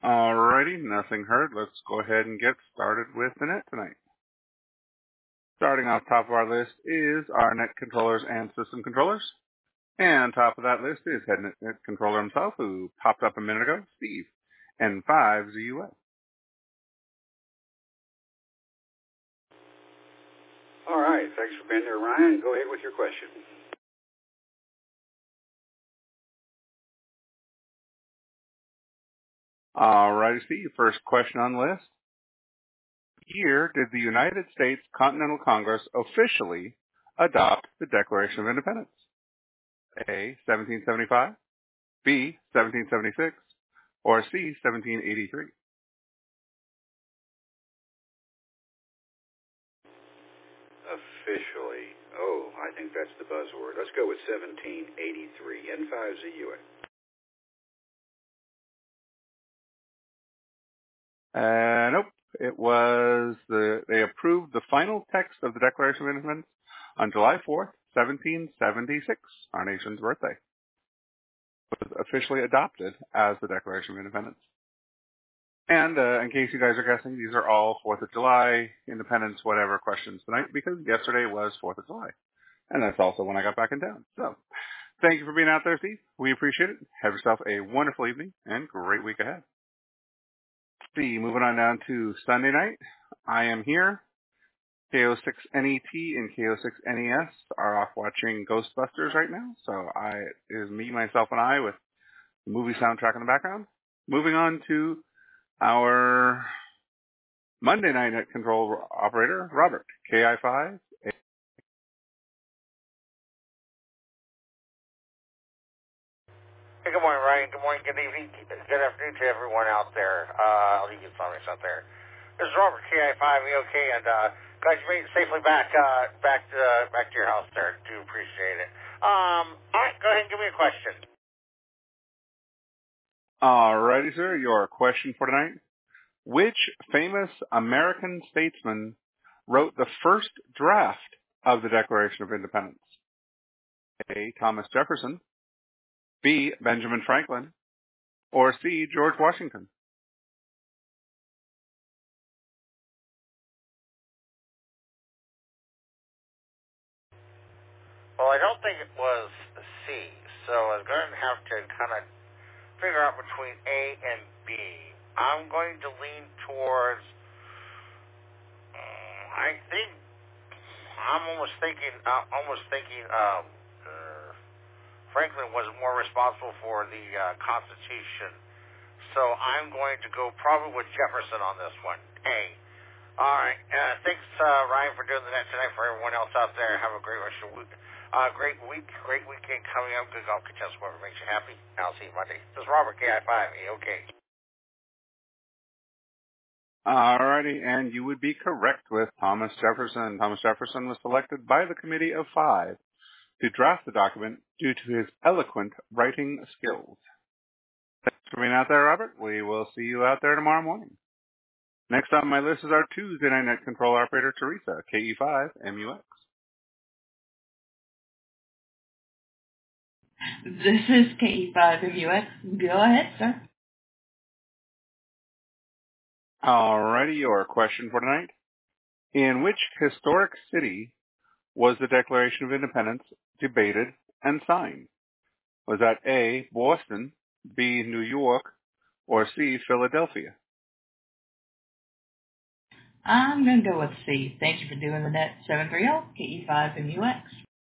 Alrighty, nothing heard. Let's go ahead and get started with the net tonight. Starting off top of our list is our net controllers and system controllers. And top of that list is head net controller himself, who popped up a minute ago, Steve, N5ZUA. All right, thanks for being there, Ryan. Go ahead with your question. Alrighty, Steve, first question on the list. What year did the United States Continental Congress officially adopt the Declaration of Independence? A, 1775, B, 1776, or C, 1783? Officially. Oh, I think that's the buzzword. Let's go with 1783. N5ZUA. Nope. It was they approved the final text of the Declaration of Independence on July 4th, 1776, our nation's birthday. It was officially adopted as the Declaration of Independence. And in case you guys are guessing, these are all 4th of July, Independence, whatever questions tonight, because yesterday was 4th of July. And that's also when I got back in town. So thank you for being out there, Steve. We appreciate it. Have yourself a wonderful evening and great week ahead. See, moving on down to Sunday night. I am here. KO6NET and KO6NES are off watching Ghostbusters right now. So it is me, myself, and I with the movie soundtrack in the background. Moving on to our Monday night net control operator, Robert, KI5. Hey, good morning, Ryan. Good morning, good evening, good afternoon to everyone out there. All you Sonics out there. This is Robert, KI5, EOK, and glad you made it safely back to your house there. Do appreciate it. All right, go ahead and give me a question. Alrighty, sir. Your question for tonight. Which famous American statesman wrote the first draft of the Declaration of Independence? A, Thomas Jefferson, B, Benjamin Franklin, or C, George Washington? Well, I don't think it was C, so I was going to have to kind of figure out between A and B. I'm going to lean towards, I'm almost thinking Franklin was more responsible for the Constitution. So I'm going to go probably with Jefferson on this one. A. All right. Thanks, Ryan, for doing the net tonight. For everyone else out there, have a great rest of the week. Great week, great weekend coming up. Good golf, good chance, whatever makes you happy. I'll see you Monday. This is Robert, KI5, EOK. Alrighty, and you would be correct with Thomas Jefferson. Thomas Jefferson was selected by the Committee of Five to draft the document due to his eloquent writing skills. Thanks for being out there, Robert. We will see you out there tomorrow morning. Next on my list is our Tuesday night net control operator, Teresa, KE5MUX. This is KE5MUX. Go ahead, sir. Alrighty, your question for tonight. In which historic city was the Declaration of Independence debated and signed? Was that A, Boston, B, New York, or C, Philadelphia? I'm going to go with C. Thank you for doing the net 730 KE5MUX.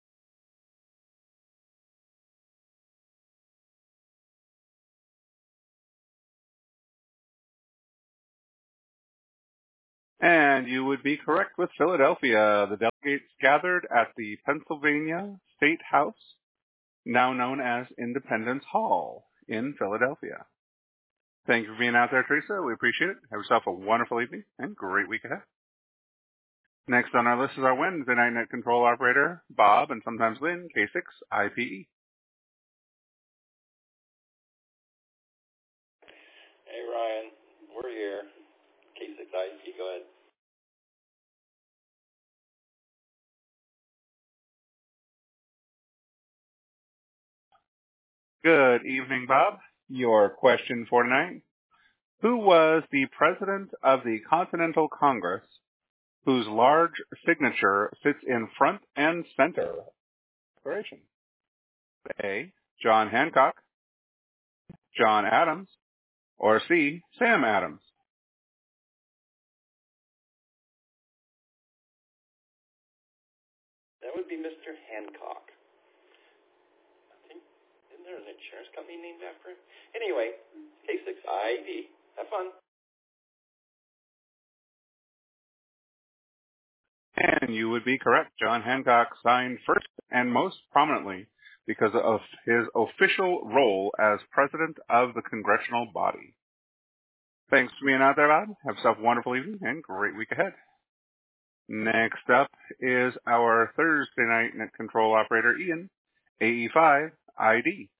And you would be correct with Philadelphia. The delegates gathered at the Pennsylvania State House, now known as Independence Hall in Philadelphia. Thank you for being out there, Teresa. We appreciate it. Have yourself a wonderful evening and great week ahead. Next on our list is our Wednesday night net control operator, Bob, and sometimes Lynn, K6IPE. Hey, Ryan. We're here. K6IPE, go ahead. Good evening, Bob. Your question for tonight. Who was the president of the Continental Congress whose large signature sits in front and center of the Declaration? A. John Hancock, John Adams, or C. Sam Adams? That would be Mr. Hancock. I think, isn't there an insurance company named after him? Anyway, K6ID. Have fun. And you would be correct. John Hancock signed first and most prominently because of his official role as president of the congressional body. Thanks for being out there, Bob. Have yourself a wonderful evening and great week ahead. Next up is our Thursday night net control operator, Ian, AE5ID.